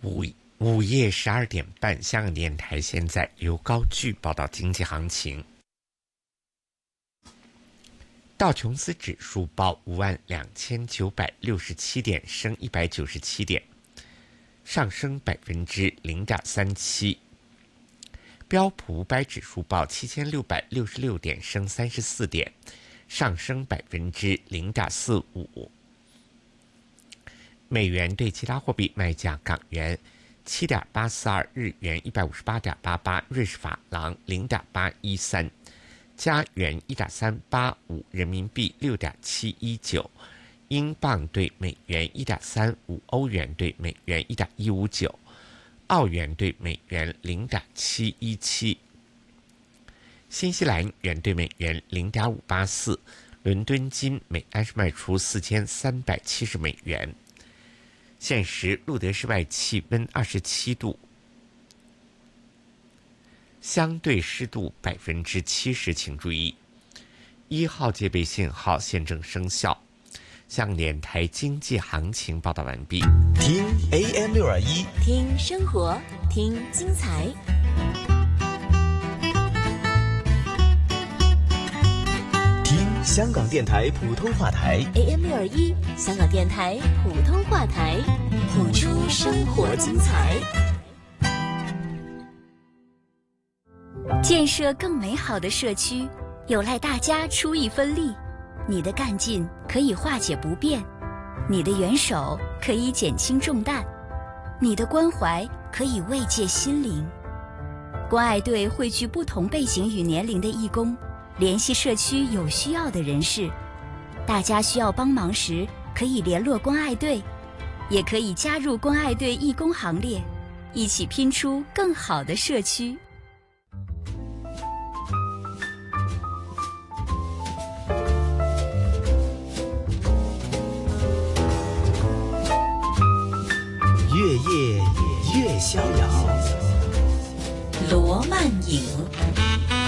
午夜12点半，香港电台现在由高炬报道经济行情。道琼斯指数报52967点，升197点，上升0.37%。标普500指数报7666点，升34点，上升0.45%。美元对其他货币卖价：港元7.842，日元158.88，瑞士法郎0.813，加元1.385，人民币6.719，英镑对美元1.35，欧元对美元1.159，澳元对美元0.717，新西兰元对美元0.584，伦敦金每安士卖出4370美元。现时路德室外气温27度，相对湿度70%，请注意1号戒备信号现正生效。香港电台经济行情报道完毕。 听 AM621， 听生活，听精彩。 听香港电台普通话台 AM621，香港电台普通话台，谱出生活精彩。 建设更美好的社区，有赖大家出一分力。你的干劲可以化解不便，你的援手可以减轻重担，你的关怀可以慰藉心灵。关爱队汇聚不同背景与年龄的义工，联系社区有需要的人士。大家需要帮忙时，可以联络关爱队，也可以加入关爱队义工行列，一起拼出更好的社区。 越夜越逍遥， 罗曼影。